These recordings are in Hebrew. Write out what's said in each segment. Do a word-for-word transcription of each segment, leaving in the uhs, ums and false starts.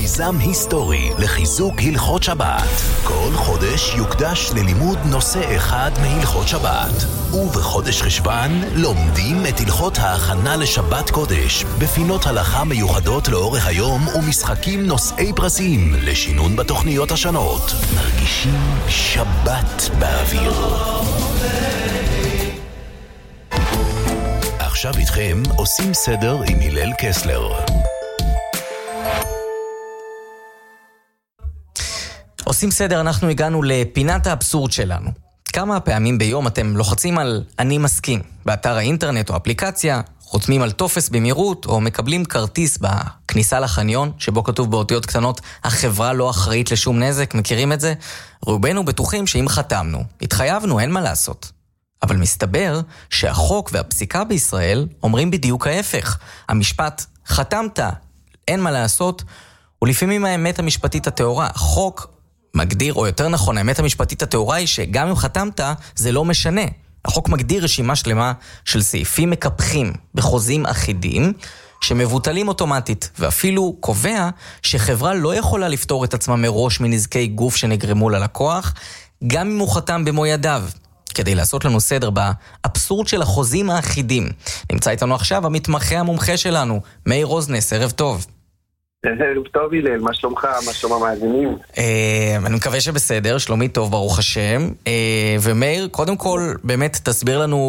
מיזם היסטורי לחיזוק הלכות שבת. כל חודש יוקדש ללימוד נושא אחד מהלכות שבת. ובחודש חשבן לומדים את הלכות ההכנה לשבת קודש, בפינות הלכה מיוחדות לאורך היום ומשחקים נושאי פרסים לשינון בתוכניות השונות. מרגישים שבת באוויר. עכשיו איתכם עושים סדר עם הלל קסלר. עושים סדר, אנחנו הגענו לפינת האבסורד שלנו. כמה פעמים ביום אתם לוחצים על אני מסכים באתר האינטרנט או אפליקציה, חותמים על טופס במהירות או מקבלים כרטיס בכניסה לחניון שבו כתוב באותיות קטנות החברה לא אחראית לשום נזק, מכירים את זה? רובנו בטוחים שאם חתמנו, התחייבנו, אין מה לעשות. אבל מסתבר שהחוק והפסיקה בישראל אומרים בדיוק ההפך. המשפט חתמת, אין מה לעשות, ולפעמים האמת המשפטית התאורה. החוק מגדיר, או יותר נכון, האמת המשפטית התאורה היא שגם אם חתמת, זה לא משנה. החוק מגדיר רשימה שלמה של סעיפים מקפחים בחוזים אחידים, שמבוטלים אוטומטית, ואפילו קובע שחברה לא יכולה לפתור את עצמה מראש מנזקי גוף שנגרמו ללקוח, גם אם הוא חתם במו ידיו. כדי לעשות לנו סדר באבסורד של החוזים האחידים. נמצא איתנו עכשיו המתמחה המומחה שלנו, מאיר רוזנס, ערב טוב. ערב טוב הלל, מה שלומך? מה שלום המאזינים? אני מקווה שבסדר, שלומי טוב ברוך השם. ומאיר, קודם כל באמת תסביר לנו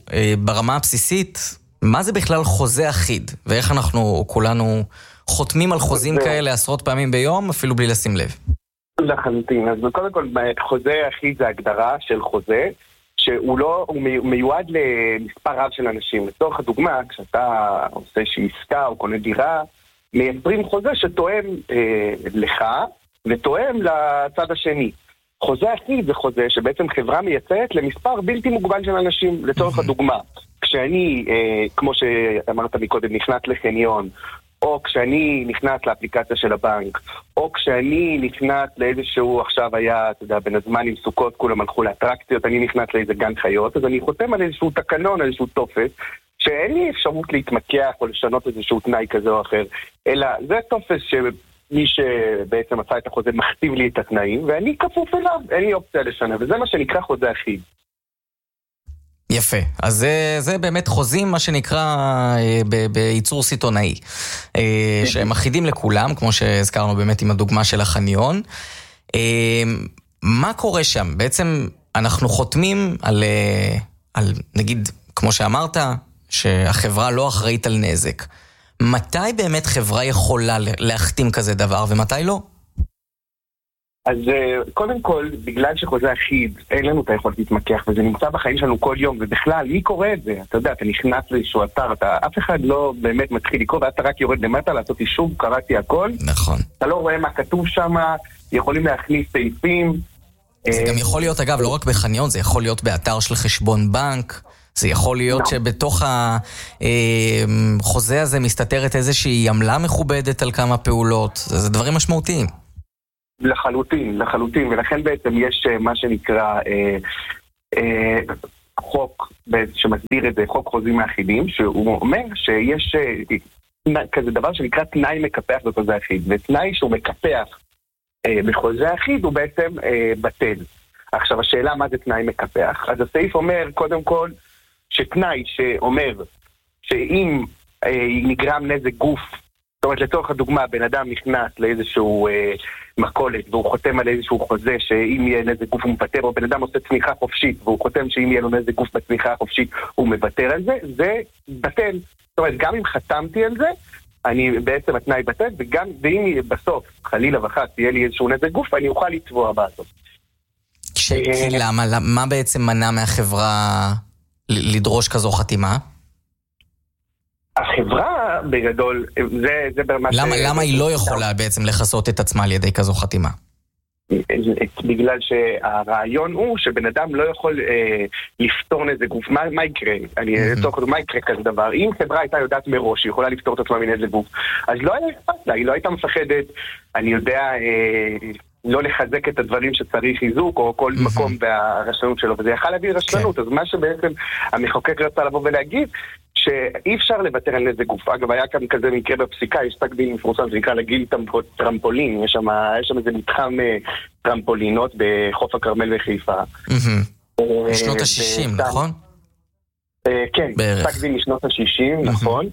ברמה הבסיסית, מה זה בכלל חוזה אחיד? ואיך אנחנו כולנו חותמים על חוזים כאלה עשרות פעמים ביום, אפילו בלי לשים לב. לחלוטין, אז קודם כל חוזה אחיד זה הגדרה של חוזה, שהוא לא, הוא מיועד למספר רב של אנשים. לצורך הדוגמה, כשאתה עושה שהיא עסקה או קונה דירה, מייצרים חוזה שתואם אה, לך ותואם לצד השני. חוזה אחיד זה חוזה שבעצם חברה מייצרת למספר בלתי מוגבל של אנשים. לצורך הדוגמה, כשאני, אה, כמו שאמרת מקודם, נכנס לחניון, או כשאני נכנס לאפליקציה של הבנק, או כשאני נכנס לאיזשהו, עכשיו היה, אתה יודע, בין הזמן עם סוכות, כולם הלכו לאטרקציות, אני נכנס לאיזה גן חיות, אז אני חותם על איזשהו תקנון, איזשהו טופס, שאין לי אפשרות להתמקח או לשנות איזשהו תנאי כזה או אחר, אלא זה טופס שמי שבעצם עשה את החוזה מכתיב לי את התנאים, ואני כפוף אליו, אין לי אופציה לשנה, וזה מה שנקרא חוזה אחיד. יפה, אז זה, זה באמת חוזים, מה שנקרא ב- בייצור סיטונאי, שהם אחידים לכולם, כמו שהזכרנו באמת עם הדוגמה של החניון. מה קורה שם? בעצם אנחנו חותמים על, על נגיד, כמו שאמרת, שהחברה לא אחראית על נזק. מתי באמת חברה יכולה להחתים כזה דבר ומתי לא? אז קודם כל, בגלל שחוזה אחיד, אין לנו את היכולת להתמקח, וזה נמצא בחיים שלנו כל יום, ובכלל, מי קורא את זה? אתה יודע, אתה נכנס לאיזשהו אתר, אתה, אף אחד לא באמת מתחיל לקרוא, ואתה רק יורד למטה לעשות אישור, קראתי הכל. נכון. אתה לא רואה מה כתוב שם, יכולים להכניס סעיפים. זה גם יכול להיות, אגב, לא רק בחניון, זה יכול להיות באתר של חשבון בנק, זה יכול להיות שבתוך החוזה הזה מסתתרת איזושהי עמלה מכובדת על כמה פעולות, זה דברים משמעותיים. לחלוטין, לחלוטין, ולכן בעצם יש מה שנקרא אה, אה, חוק שמסביר את זה, חוק חוזים האחידים, שהוא אומר שיש אה, כזה דבר שנקרא תנאי מקפח בחוזה אחיד, ותנאי שהוא מקפח אה, בחוזה אחיד הוא בעצם אה, בטל. עכשיו השאלה מה זה תנאי מקפח? אז הסעיף אומר קודם כל שתנאי שאומר שאם אה, נגרם נזק גוף, זאת אומרת, לצורך הדוגמה, בן אדם נכנס לאיזשהו אה, מקולת, והוא חותם על איזשהו חוזה שאם יהיה נזק גוף הוא מוותר, או בן אדם עושה צמיחה חופשית, והוא חותם שאם יהיה לו נזק גוף בצמיחה החופשית, הוא מוותר על זה, זה בטל. זאת אומרת, גם אם חתמתי על זה, אני בעצם התנאי בטל, וגם, ואם בסוף, חלילה וחס, יהיה לי איזשהו נזק גוף, אני אוכל לתבוע בעצם. למה? מה בעצם מנע מהחברה לדרוש כזו חתימה? החברה בגדול, זה, זה ברמה... למה, ש... למה היא לא יכולה בעצם לחסות את עצמה על ידי כזו חתימה? בגלל שהרעיון הוא שבן אדם לא יכול אה, לפתור נזק גוף. מה, מה יקרה? אני אצטרך מה יקרה כזה דבר? אם חברה הייתה יודעת מראש, היא יכולה לפתור את עצמה מנזק גוף, אז לא היה אכפת לה, היא לא הייתה מפחדת, אני יודע, אה, לא לחזק את הדברים שצריך חיזוק, או כל מקום ברשלנות שלו, וזה יכל להביא רשלנות. אז מה שבעצם המחוקק רצה לבוא ולהגיד, שאי אפשר לוותר על נזק גוף. אגב, היה כאן כזה מקרה בפסיקה, יש פסק דין מפורסם, זה נקרא לגיל טרמפולין, יש שם, יש שם איזה מתחם טרמפולינות בחוף הכרמל וחיפה. שנות ה-שישים, נכון? כן, פסק דין משנות ה-שישים, נכון.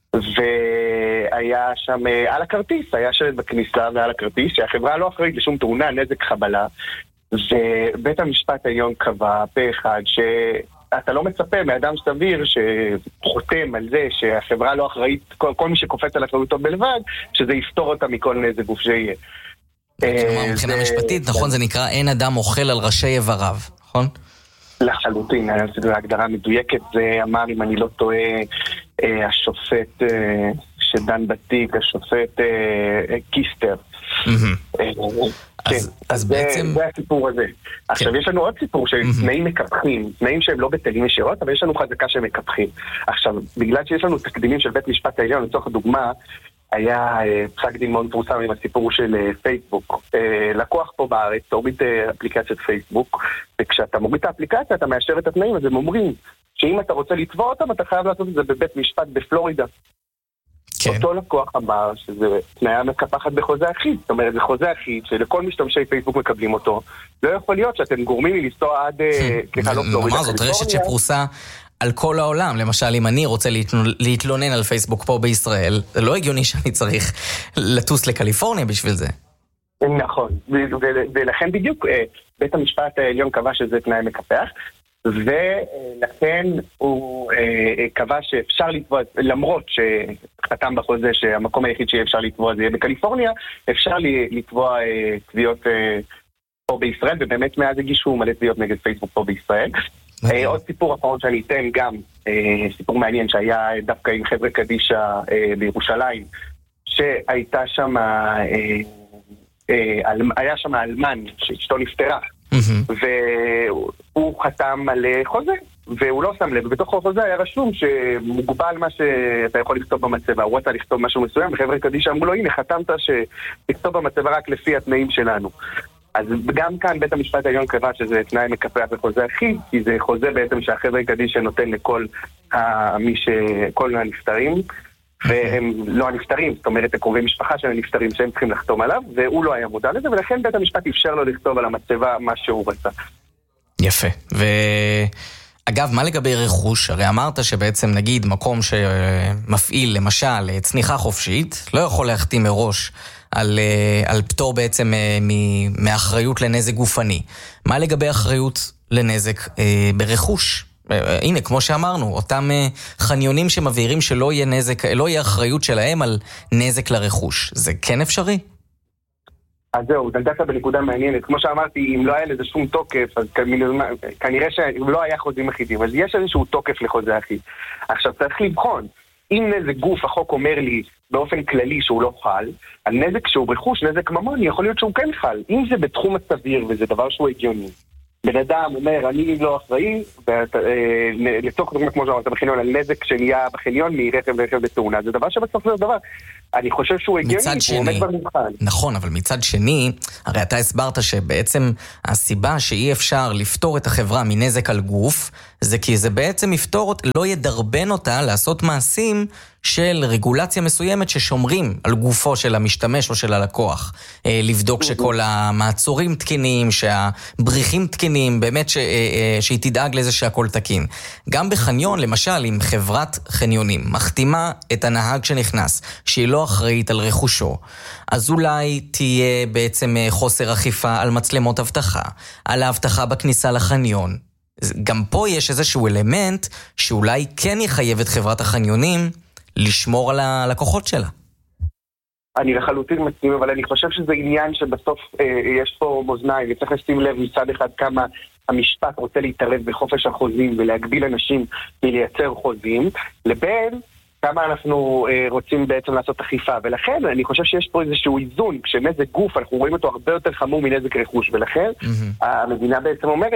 והיה שם על הכרטיס, היה שלט בכניסה ועל הכרטיס, שהחברה לא אחראית לשום תאונה, נזק חבלה, ובית המשפט העליון קבע פה אחד שאתה לא מצפה מאדם סביר שחותם על זה שהחברה לא אחראית, כל, כל מי שקופץ על אחריותו בלבד, שזה יפתור אותה מכל נזק גוף שיהיה. כלומר, מבחינה משפטית, נכון, זה נקרא אין אדם אוכל על ראשי איבריו, נכון? לחלוטין, זו הגדרה מדויקת, זה אמר, אם אני לא טועה, השופט שדן בתיק, השופט קיסטר. אז בעצם... זה הסיפור הזה. עכשיו, יש לנו עוד סיפור של תנאים מקפחים, תנאים שהם לא בטלים ישירות, אבל יש לנו חזקה שהם מקפחים. עכשיו, בגלל שיש לנו תקדימים של בית משפט העליון, לצורך הדוגמה, היה פסק דין מאוד מפורסם עם הסיפור של פייסבוק. לקוח פה בארץ, תוריד אפליקציית פייסבוק, וכשאתה מוריד את האפליקציה, אתה מאשר את התנאים, אז הם אומרים שאם אתה רוצה לתבוע אותם, אתה חייב לעשות את זה בבית משפט בפלורידה. כן. אותו לקוח אמר שזה תנאיה מקפחת בחוזה אחיד. זאת אומרת, זה חוזה אחיד שלכל משתמשי פייסבוק מקבלים אותו. לא יכול להיות שאתם גורמים לי לנסוע עד ככה פלורידה. מה זאת רשת שפרוסה על כל העולם. למשל, אם אני רוצה להתלונן על פייסבוק פה בישראל, זה לא הגיוני שאני צריך לטוס לקליפורניה בשביל זה. נכון, ולכן בדיוק בית המשפט העליון קבע שזה תנאי מקפח, ולכן הוא קבע שאפשר לתבוע, למרות שחתם בחוזה שהמקום היחיד שיהיה אפשר לתבוע זה יהיה בקליפורניה, אפשר לתבוע תביעות פה בישראל, ובאמת מאז הגישו מלא תביעות נגד פייסבוק פה בישראל. עוד סיפור אחרון שאני אתן גם, סיפור מעניין שהיה דווקא עם חבר'ה קדישה בירושלים, שהייתה שם, היה שם אלמן שאשתו נפטרה, והוא חתם על חוזה, והוא לא שם לב, ובתוך החוזה היה רשום שמוגבל מה שאתה יכול לכתוב במצבה, הוא רצה לכתוב משהו מסוים, וחבר'ה קדישה אמרו לו, הנה חתמת שתכתוב במצבה רק לפי התנאים שלנו. אז גם כאן בית המשפט העליון קבע שזה תנאי מקפח בחוזה אחיד, כי זה חוזה בעצם שהחבר'ה קדישה נותן לכל מי ש... כל הנפטרים, והם לא הנפטרים, זאת אומרת, הקרובי משפחה של הנפטרים שהם צריכים לחתום עליו, והוא לא היה מודע לזה, ולכן בית המשפט אפשר לו לכתוב על המצבה מה שהוא רצה. יפה. ואגב, מה לגבי רכוש? הרי אמרת שבעצם נגיד מקום שמפעיל למשל צניחה חופשית, לא יכול להחתים מראש על, על פטור בעצם מאחריות לנזק גופני. מה לגבי אחריות לנזק ברכוש? הנה, כמו שאמרנו, אותם חניונים שמבהירים שלא יהיה נזק, לא יהיה אחריות שלהם על נזק לרכוש. זה כן אפשרי? אז זהו, נגעת בנקודה מעניינת. כמו שאמרתי, אם לא היה לזה שום תוקף, אז כנראה שלא היה חוזים אחידים. אז יש איזשהו תוקף לחוזה אחיד. עכשיו, צריך לבחון. אם נזק גוף, החוק אומר לי באופן כללי שהוא לא חל, על נזק שהוא רכוש, נזק ממון, יכול להיות שהוא כן חל. אם זה בתחום הסביר וזה דבר שהוא הגיוני. בן אדם אומר, אני לא אחראי, לתוך דוגמה כמו שאמרת בחניון, על נזק שנהיה בחניון מרכב לרכב בתאונה. זה דבר שבסוף זה דבר. אני חושב שהוא הגיוני, הוא עומד במבחן. נכון, אבל מצד שני, הרי אתה הסברת שבעצם הסיבה שאי אפשר לפתור את החברה מנזק על גוף, זה כי זה בעצם יפתור, לא ידרבן אותה לעשות מעשים של רגולציה מסוימת ששומרים על גופו של המשתמש או של הלקוח. לבדוק שכל המעצורים תקינים, שהבריחים תקינים, באמת ש... שהיא תדאג לזה שהכל תקין. גם בחניון, למשל, עם חברת חניונים, מחתימה את הנהג שנכנס, שהיא לא אחראית על רכושו, אז אולי תהיה בעצם חוסר אכיפה על מצלמות אבטחה, על האבטחה בכניסה לחניון. גם פה יש איזשהו אלמנט שאולי כן יחייב את חברת החניונים לשמור על הלקוחות שלה. אני לחלוטין מסכים, אבל אני חושב שזה עניין שבסוף אה, יש פה מאזניים, וצריך לשים לב מצד אחד כמה המשפט רוצה להתערב בחופש החוזים ולהגביל אנשים מלייצר חוזים, לבין כמה אנחנו אה, רוצים בעצם לעשות אכיפה, ולכן אני חושב שיש פה איזשהו איזון, כשנזק גוף אנחנו רואים אותו הרבה יותר חמור מנזק רכוש, ולכן mm-hmm. המדינה בעצם אומרת,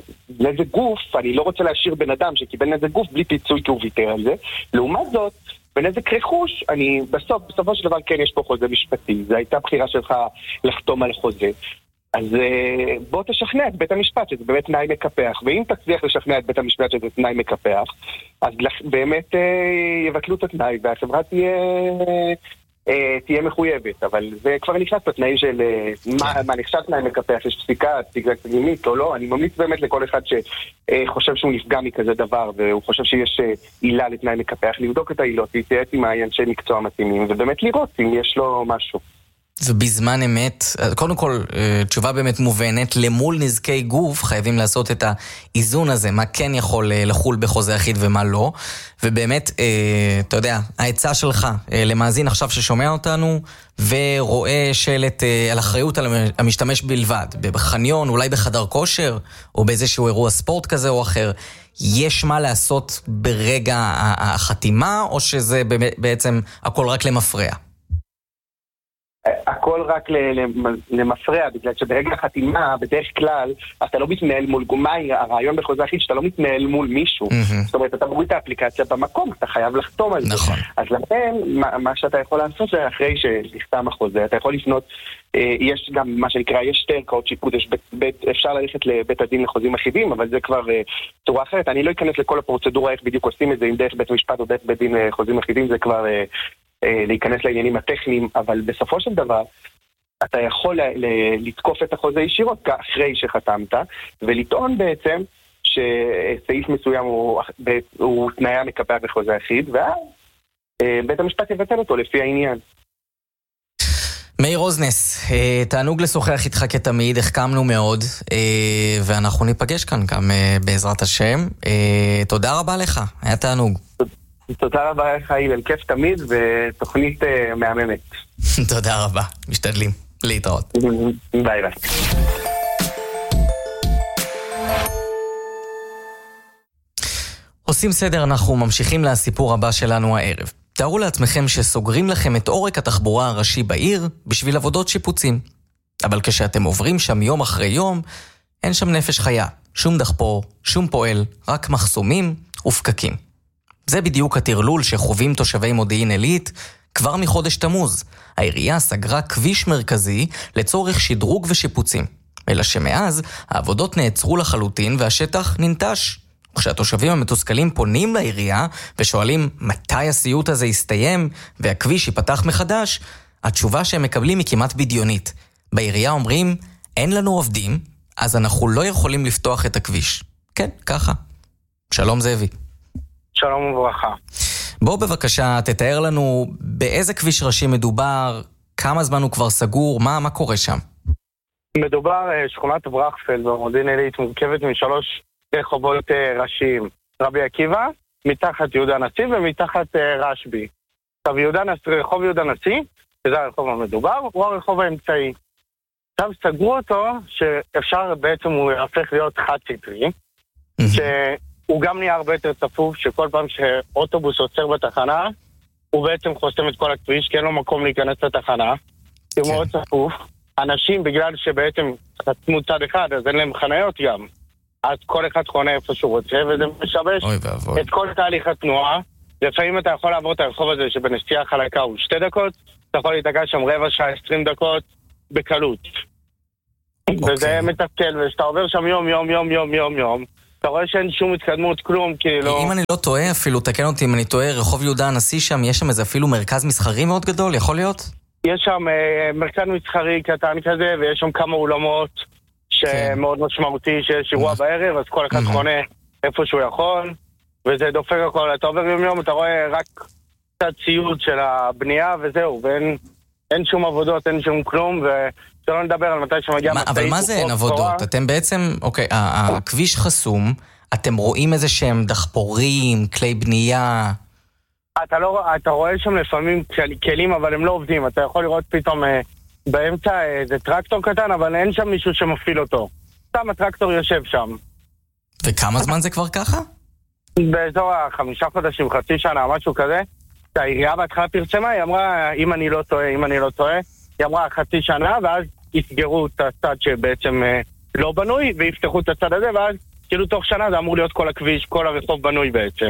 נזק גוף, אני לא רוצה להשאיר בן אדם שקיבל נזק גוף בלי פיצוי כי הוא ויתר על זה, לעומת זאת, ונזק רכוש, אני בסוף, בסופו של דבר כן יש פה חוזה משפטי, זו הייתה בחירה שלך לחתום על חוזה. אז בוא תשכנע את בית המשפט שזה באמת תנאי מקפח, ואם תצליח לשכנע את בית המשפט שזה תנאי מקפח, אז באמת יבטלו את התנאי והחברה תהיה, תהיה מחויבת, אבל זה כבר נכנס בתנאים של מה, מה נחשב תנאי מקפח, יש פסיקה, פסיקה תקדימית או לא. אני ממליץ באמת לכל אחד שחושב שהוא נפגע מכזה דבר והוא חושב שיש עילה לתנאי מקפח, לבדוק את העילות, להתייעץ עם אנשי מקצוע מתאימים ובאמת לראות אם יש לו משהו. ובזמן אמת, קודם כל, תשובה באמת מובנת, למול נזקי גוף חייבים לעשות את האיזון הזה, מה כן יכול לחול בחוזה אחיד ומה לא, ובאמת, אתה יודע, העצה שלך למאזין עכשיו ששומע אותנו, ורואה שלט על אחריות על המשתמש בלבד, בחניון, אולי בחדר כושר, או באיזשהו אירוע ספורט כזה או אחר, יש מה לעשות ברגע החתימה, או שזה בעצם הכל רק למפרע? הכל רק למפרע, בגלל שברגע החתימה, בדרך כלל, אתה לא מתנהל מול גומי, הרעיון בחוזה אחיד שאתה לא מתנהל מול מישהו. זאת אומרת, אתה מוריד את האפליקציה במקום, אתה חייב לחתום על זה. אז לכן, מה שאתה יכול לעשות זה אחרי שנחתם החוזה, אתה יכול לפנות, יש גם מה שנקרא, יש שתי ערכאות שיפוט, אפשר ללכת לבית הדין לחוזים אחידים, אבל זה כבר צורה אחרת. אני לא אכנס לכל הפרוצדורה, איך בדיוק עושים את זה, אם דרך בית המשפט או דרך בית דין חוזים אחידים, זה כבר להיכנס לעניינים הטכניים, אבל בסופו של דבר, אתה יכול לתקוף את החוזה ישירות אחרי שחתמת, ולטעון בעצם שסעיף מסוים הוא, הוא תנאי מקפח בחוזה אחיד, ואז בית המשפט יבטל אותו לפי העניין. מאיר רוזנס, תענוג לשוחח איתך כתמיד, החכמנו מאוד, ואנחנו ניפגש כאן גם בעזרת השם. תודה רבה לך, היה תענוג. תודה רבה לך, אילל, כיף תמיד, ותוכנית uh, מהממת. תודה רבה, משתדלים. להתראות. ביי ביי. עושים סדר, אנחנו ממשיכים לסיפור הבא שלנו הערב. תארו לעצמכם שסוגרים לכם את עורק התחבורה הראשי בעיר בשביל עבודות שיפוצים. אבל כשאתם עוברים שם יום אחרי יום, אין שם נפש חיה, שום דחפור, שום פועל, רק מחסומים ופקקים. זה בדיוק התרלול שחווים תושבי מודיעין עילית כבר מחודש תמוז. העירייה סגרה כביש מרכזי לצורך שדרוג ושיפוצים. אלא שמאז העבודות נעצרו לחלוטין והשטח ננטש. כשהתושבים המתוסכלים פונים לעירייה ושואלים מתי הסיוט הזה יסתיים והכביש ייפתח מחדש, התשובה שהם מקבלים היא כמעט בדיונית. בעירייה אומרים, אין לנו עובדים, אז אנחנו לא יכולים לפתוח את הכביש. כן, ככה. שלום זאבי. שלום וברכה. בוא בבקשה תתאר לנו באיזה כביש ראשי מדובר, כמה זמן הוא כבר סגור, מה, מה קורה שם? מדובר שכונת ברכפלד במודיעין עילית מורכבת משלוש רחובות ראשיים. רבי עקיבא, מתחת יהודה הנשיא ומתחת רשב"י. עכשיו יהודה נשיא, רחוב יהודה הנשיא, שזה הרחוב המדובר, הוא הרחוב האמצעי. עכשיו סגרו אותו שאפשר בעצם הוא הופך להיות חד סטרי, ש... הוא גם נהיה הרבה יותר צפוף, שכל פעם שאוטובוס עוצר בתחנה, הוא בעצם חוסם את כל הכביש, כי אין לו מקום להיכנס לתחנה. הוא מאוד צפוף. אנשים, בגלל שבעצם חסמו צד אחד, אז אין להם חניות גם. אז כל אחד חונה איפה שהוא רוצה, וזה משבש את כל תהליך התנועה. לפעמים אתה יכול לעבור את הרחוב הזה, שבנסיעה חלקה הוא שתי דקות, אתה יכול להתקע שם רבע שעה, עשרים דקות, בקלות. וזה מתסכל, ושאתה עובר שם יום, יום, יום, יום, יום, יום, אתה רואה שאין שום התקדמות, כלום, כאילו... אם אני לא טועה, אפילו, תקן אותי אם אני טועה, רחוב יהודה הנשיא שם, יש שם איזה אפילו מרכז מסחרי מאוד גדול, יכול להיות? יש שם אה, מרכז מסחרי קטן כזה, ויש שם כמה אולמות שמאוד כן. משמעותי, שיש אירוע בערב, אז כל אחד mm-hmm. חונה איפה שהוא יכול, וזה דופק הכל. אתה עובר יום יום, אתה רואה רק קצת ציוד של הבנייה, וזהו, ואין אין שום עבודות, אין שום כלום, ו... שלא נדבר על מתי שמגיע... אבל מה זה אין עבודות? אתם בעצם, אוקיי, הכביש חסום, אתם רואים איזה שהם דחפורים, כלי בנייה... אתה לא, אתה רואה שם לפעמים כלים, אבל הם לא עובדים. אתה יכול לראות פתאום באמצע איזה טרקטור קטן, אבל אין שם מישהו שמפעיל אותו. סתם הטרקטור יושב שם. וכמה זמן זה כבר ככה? באזור החמישה חודשים, חצי שנה, משהו כזה. העירייה בהתחלה פרסמה, היא אמרה, אם אני לא טועה, אם אני לא טועה, היא אמרה חצי שנה, ואז יסגרו את הצד שבעצם אה, לא בנוי, ויפתחו את הצד הזה, ואז כאילו תוך שנה זה אמור להיות כל הכביש, כל הרחוב בנוי בעצם.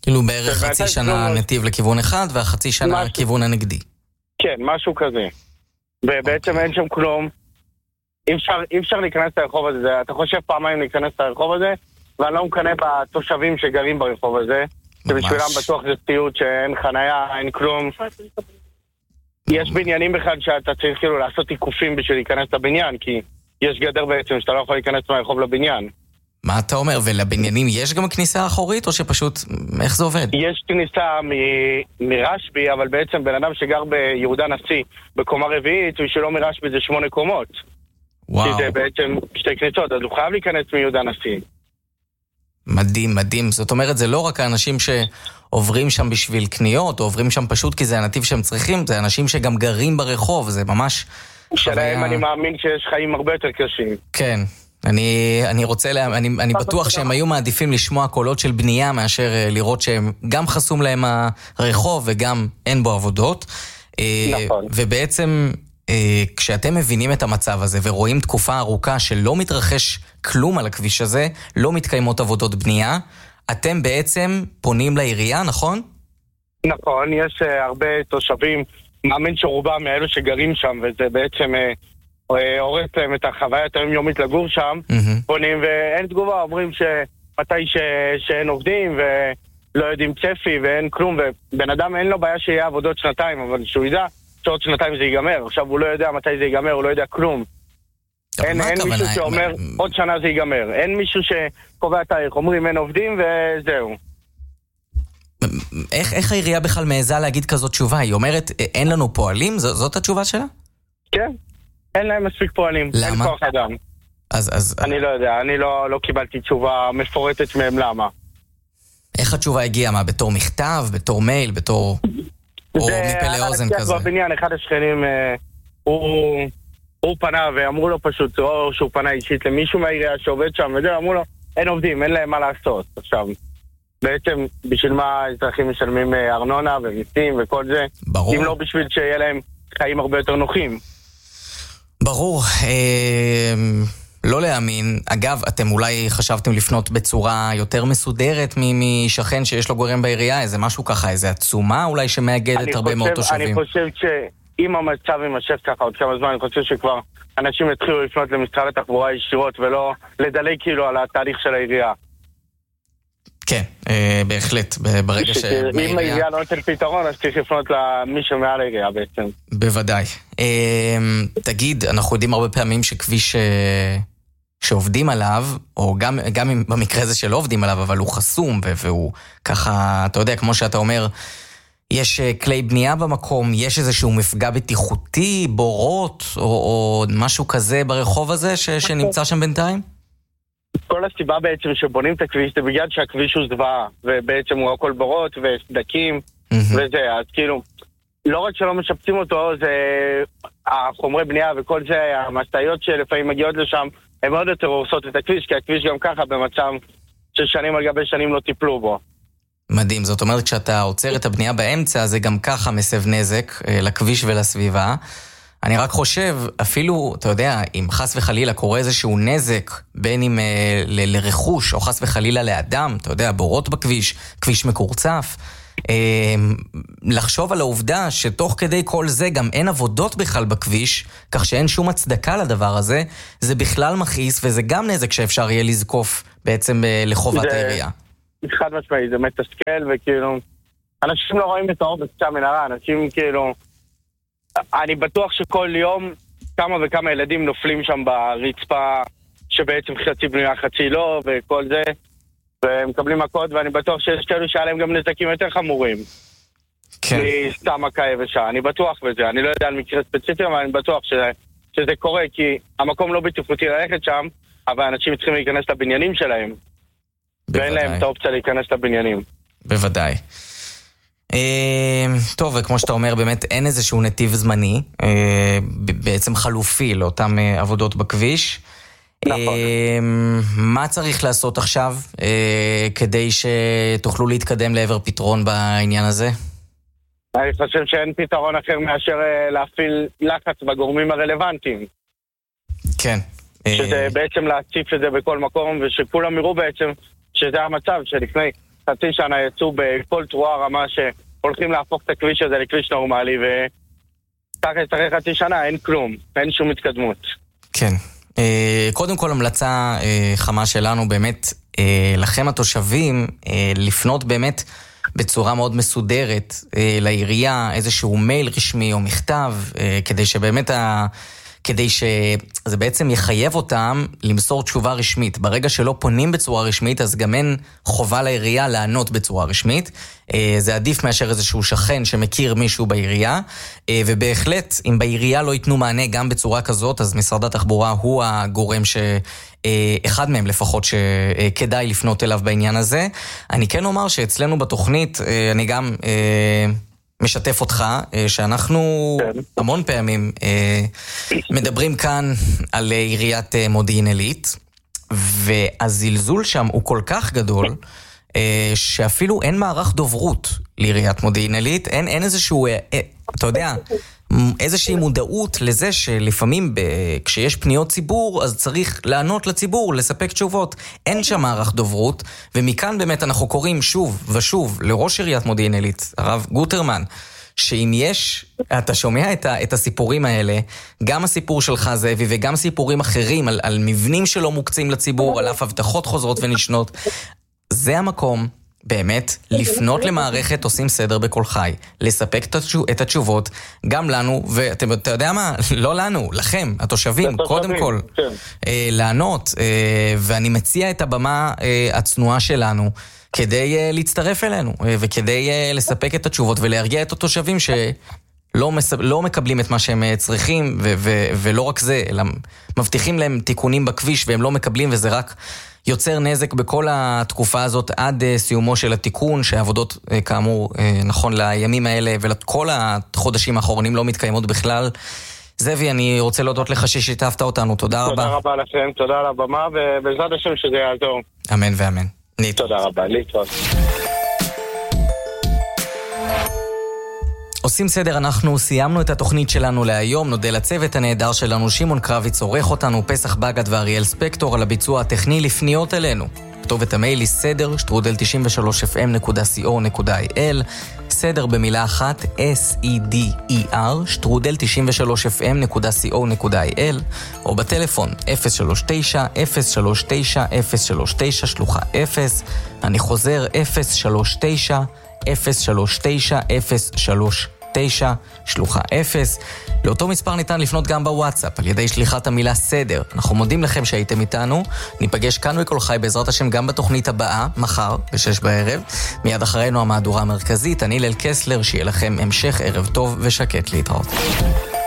כאילו בערך חצי שנה נתיב לכיוון אחד, והחצי שנה לכיוון הנגדי. כן, משהו כזה. ובעצם אין שם כלום. אי אפשר להיכנס לרחוב הזה. אתה חושב פעמיים להיכנס לרחוב הזה, ואני לא מקנה בתושבים שגרים ברחוב הזה, שבשבילם בטוח זה ציוד שאין חנייה, אין כלום. יש בניינים בכלל שאתה צריך כאילו לעשות עיקופים בשביל להיכנס לבניין, כי יש גדר בעצם שאתה לא יכול להיכנס מהרחוב לבניין. מה אתה אומר? ולבניינים יש גם כניסה אחורית, או שפשוט, איך זה עובד? יש כניסה מ- מרשבי, אבל בעצם בן אדם שגר ביהודה נשיא, בקומה רביעית, ושלא מרשבי זה שמונה קומות. וואו. כי זה בעצם שתי כניסות, אז הוא חייב להיכנס מיהודה נשיא. מדהים, מדהים. זאת אומרת, זה לא רק האנשים שעוברים שם בשביל קניות, או עוברים שם פשוט כי זה הנתיב שהם צריכים, זה אנשים שגם גרים ברחוב, זה ממש שלהם חוויה... אני מאמין שיש חיים הרבה יותר קשים. כן. אני, אני רוצה, לה, אני, אני בטוח שהם היו מעדיפים לשמוע קולות של בנייה מאשר לראות שהם גם חסום להם הרחוב וגם אין בו עבודות. נכון. ובעצם כשאתם מבינים את המצב הזה ורואים תקופה ארוכה שלא מתרחש כלום על הכביש הזה, לא מתקיימות עבודות בנייה, אתם בעצם פונים לעירייה, נכון? נכון, יש הרבה תושבים, מאמין שרובם מאלו שגרים שם, וזה בעצם הורס להם את החוויה היומיומית לגור שם, mm-hmm. פונים ואין תגובה, אומרים שמתי ש... שאין עובדים ולא יודעים צפי ואין כלום, ובן אדם אין לו בעיה שיהיה עבודות שנתיים, אבל שהוא ידע שעוד שנתיים זה ייגמר. עכשיו הוא לא יודע מתי זה ייגמר, הוא לא יודע כלום. אין, אין מישהו שאומר מה... עוד שנה זה ייגמר, אין מישהו שקובע תאריך, אומרים אין עובדים וזהו. איך, איך העירייה בכלל מעיזה להגיד כזאת תשובה? היא אומרת אין לנו פועלים? ז, זאת התשובה שלה? כן. אין להם מספיק פועלים. למה? אין כוח אדם. אז, אז... אני לא יודע, אני לא, לא קיבלתי תשובה מפורטת מהם למה. איך התשובה הגיעה? מה, בתור מכתב, בתור מייל, בתור... או מפה לאוזן כזה? בבניין, אחד השכנים, אה, הוא, הוא פנה ואמרו לו פשוט, או שהוא פנה אישית למישהו מהעירייה שעובד שם, וזה, אמרו לו, אין עובדים, אין להם מה לעשות. עכשיו, בעצם, בשביל מה האזרחים משלמים ארנונה ומיסים וכל זה? ברור. אם לא בשביל שיהיה להם חיים הרבה יותר נוחים. ברור, אה, לא להאמין. אגב, אתם אולי חשבתם לפנות בצורה יותר מסודרת משכן שיש לו גורם בעירייה, איזה משהו ככה, איזה עצומה אולי שמאגדת הרבה מאוד תושבים. אני חושב שאם המצב יימשך ככה עוד כמה זמן, אני חושב שכבר אנשים יתחילו לפנות למשרד התחבורה ישירות, ולא לדלג כאילו על התהליך של העירייה. כן, אה, בהחלט, ברגע ש... אם העירייה לא נותן פתרון, אז צריך לפנות למישהו מעל העירייה בעצם. בוודאי. אה, תגיד, אנחנו יודעים הרבה פעמים שכביש אה, שעובדים עליו, או גם, גם במקרה הזה שלא עובדים עליו, אבל הוא חסום, והוא ככה, אתה יודע, כמו שאתה אומר, יש כלי בנייה במקום, יש איזשהו מפגע בטיחותי, בורות, או, או משהו כזה ברחוב הזה ש, שנמצא שם בינתיים? כל הסיבה בעצם שבונים את הכביש זה בגלל שהכביש הוא זוועה, ובעצם הוא הכל בורות וסדקים mm-hmm. וזה, אז כאילו, לא רק שלא משפצים אותו, זה החומרי בנייה וכל זה, המשאיות שלפעמים מגיעות לשם, הן מאוד יותר הורסות את הכביש, כי הכביש גם ככה במצב ששנים על גבי שנים לא טיפלו בו. מדהים, זאת אומרת כשאתה עוצר את הבנייה באמצע, זה גם ככה מסב נזק לכביש ולסביבה. אני רק חושב, אפילו, אתה יודע, אם חס וחלילה קורה איזשהו נזק, בין אם אה, ל- לרכוש, או חס וחלילה לאדם, אתה יודע, בורות בכביש, כביש מקורצף, אה, לחשוב על העובדה שתוך כדי כל זה גם אין עבודות בכלל בכביש, כך שאין שום הצדקה לדבר הזה, זה בכלל מכעיס, וזה גם נזק שאפשר יהיה לזקוף בעצם אה, לחובת זה, העירייה. חד משמעי, זה מתסכל, וכאילו, אנשים לא רואים את האור בקצה המנהרה, אנשים כאילו... אני בטוח שכל יום כמה וכמה ילדים נופלים שם ברצפה שבעצם חצי בנויה חצי לא וכל זה והם מקבלים מכות, ואני בטוח שיש כאלו שהיה להם גם נזקים יותר חמורים כן. מסתם מכה יבשה, אני בטוח בזה, אני לא יודע על מקרה ספציפי, אבל אני בטוח שזה, שזה קורה, כי המקום לא בטיחותי ללכת שם, אבל אנשים צריכים להיכנס לבניינים שלהם בוודאי. ואין להם את האופציה להיכנס לבניינים. בוודאי. טוב, וכמו שאתה אומר, באמת אין איזשהו נתיב זמני, בעצם חלופי לאותם עבודות בכביש. נכון. מה צריך לעשות עכשיו כדי שתוכלו להתקדם לעבר פתרון בעניין הזה? אני חושב שאין פתרון אחר מאשר להפעיל לחץ בגורמים הרלוונטיים. כן. שזה בעצם להציף את זה בכל מקום, ושכולם יראו בעצם שזה המצב, שלפני חצי שנה יצאו בכל תרועה רמה שהולכים להפוך את הכביש הזה לכביש נורמלי, וככה אחרי חצי שנה אין כלום, אין שום התקדמות. כן. קודם כל המלצה חמה שלנו באמת לכם התושבים לפנות באמת בצורה מאוד מסודרת לעירייה, איזשהו מייל רשמי או מכתב, כדי שבאמת ה... כדי שזה בעצם יחייב אותם למסור תשובה רשמית. ברגע שלא פונים בצורה רשמית, אז גם אין חובה לעירייה לענות בצורה רשמית. זה עדיף מאשר איזשהו שכן שמכיר מישהו בעירייה, ובהחלט, אם בעירייה לא ייתנו מענה גם בצורה כזאת, אז משרד התחבורה הוא הגורם ש... אחד מהם לפחות שכדאי לפנות אליו בעניין הזה. אני כן אומר שאצלנו בתוכנית, אני גם... משתף אותך, שאנחנו המון פעמים מדברים כאן על עיריית מודיעין עילית, והזלזול שם הוא כל כך גדול, שאפילו אין מערך דוברות לעיריית מודיעין עילית, אין, אין איזשהו, אתה יודע, איזושהי מודעות לזה שלפעמים ב... כשיש פניות ציבור, אז צריך לענות לציבור, לספק תשובות. אין שם מערך דוברות, ומכאן באמת אנחנו קוראים שוב ושוב לראש עיריית מודיעין עילית, הרב גוטרמן, שאם יש, אתה שומע את, ה... את הסיפורים האלה, גם הסיפור שלך זאבי, וגם סיפורים אחרים על, על מבנים שלא מוקצים לציבור, על אף הבטחות חוזרות ונשנות, זה המקום באמת לפנות למערכת עושים סדר בכל חי, לספק את התשובות גם לנו, ואתה יודע מה? לא לנו, לכם, התושבים, קודם כל לענות, ואני מציע את הבמה הצנועה שלנו כדי להצטרף אלינו וכדי לספק את התשובות ולהרגיע את התושבים שלא לא מקבלים את מה שהם צריכים, ו- ו- ולא רק זה, אלא מבטיחים להם תיקונים בכביש והם לא מקבלים, וזה רק יוצר נזק בכל התקופה הזאת עד סיומו של התיקון, שהעבודות כאמור נכון לימים האלה ולכל החודשים האחרונים לא מתקיימות בכלל. זאבי, אני רוצה להודות לך ששיתפת אותנו, תודה רבה. תודה רבה לכם, תודה על הבמה, ובעזרת השם שזה יעזור. אמן ואמן. תודה רבה, להתראות. עושים סדר, אנחנו סיימנו את התוכנית שלנו להיום, נודה לצוות הנהדר שלנו, שמעון קרביץ עורך אותנו, פסח בגד ואריאל ספקטור על הביצוע הטכני. לפניות אלינו כתובת המייל היא סדר שטרודל תשעים ושלוש אף אם נקודה סי או נקודה איי אל, סדר במילה אחת אס אי די אי אר שטרודל תשעים ושלוש אף אם נקודה סי או נקודה איי אל, או בטלפון אפס שלוש תשע אפס שלוש תשע אפס שלוש תשע שלוחה אפס. אני חוזר, אפס שלוש תשע אפס שלוש תשע אפס שלוש תשע שלוחה אפס. לאותו מספר ניתן לפנות גם בוואטסאפ על ידי שליחת המילה סדר. אנחנו מודים לכם שהייתם איתנו, ניפגש כאן בכל חי בעזרת השם גם בתוכנית הבאה מחר בשש בערב, מיד אחרינו המהדורה המרכזית. אני ליל קסלר, שיהיה לכם המשך ערב טוב ושקט, להתראות.